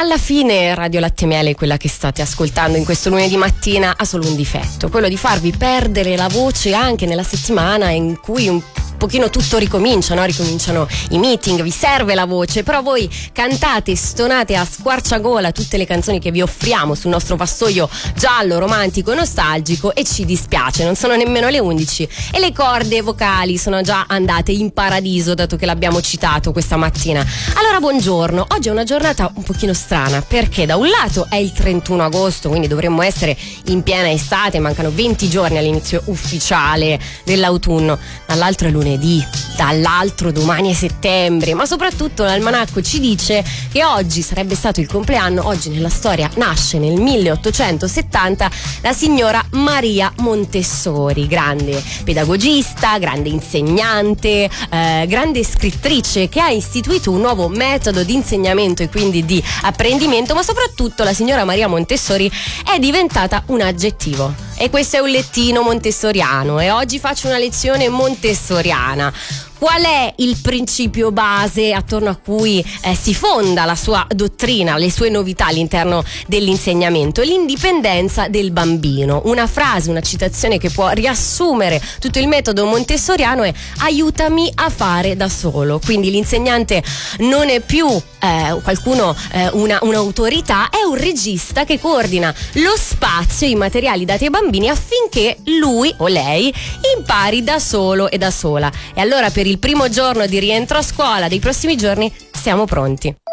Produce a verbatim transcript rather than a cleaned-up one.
Alla fine Radio Latte e Miele, quella che state ascoltando in questo lunedì mattina, ha solo un difetto, quello di farvi perdere la voce anche nella settimana in cui un pochino tutto ricomincia, no? Ricominciano i meeting, vi serve la voce, però voi cantate, stonate a squarciagola tutte le canzoni che vi offriamo sul nostro vassoio giallo, romantico, nostalgico, e ci dispiace, non sono nemmeno le undici e le corde vocali sono già andate in paradiso, dato che l'abbiamo citato questa mattina. Allora buongiorno, oggi è una giornata un pochino strana, perché da un lato è il trentuno agosto, quindi dovremmo essere in piena estate, mancano venti giorni all'inizio ufficiale dell'autunno, dall'altro è lunedì, dall'altro domani è settembre, ma soprattutto l'almanacco ci dice che oggi sarebbe stato il compleanno. Oggi nella storia nasce nel milleottocentosettanta la signora Maria Montessori, grande pedagogista, grande insegnante, eh, grande scrittrice, che ha istituito un nuovo metodo di insegnamento e quindi di apprendimento, ma soprattutto la signora Maria Montessori è diventata un aggettivo. E questo è un lettino montessoriano e oggi faccio una lezione montessoriana. Qual è il principio base attorno a cui eh, si fonda la sua dottrina, le sue novità all'interno dell'insegnamento? L'indipendenza del bambino. Una frase, una citazione che può riassumere tutto il metodo montessoriano è: aiutami a fare da solo. Quindi l'insegnante non è più eh, qualcuno, eh, una, un'autorità, è un regista che coordina lo spazio, i materiali dati ai bambini affinché lui o lei impari da solo e da sola. E allora per il primo giorno di rientro a scuola dei prossimi giorni siamo pronti.